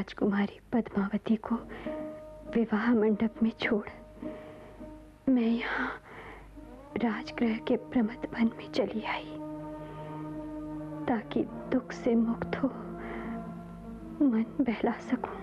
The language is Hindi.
राजकुमारी पद्मावती को विवाह मंडप में छोड़ मैं यहाँ राजगृह के प्रमथ वन में चली आई, ताकि दुख से मुक्त हो मन बहला सकूं।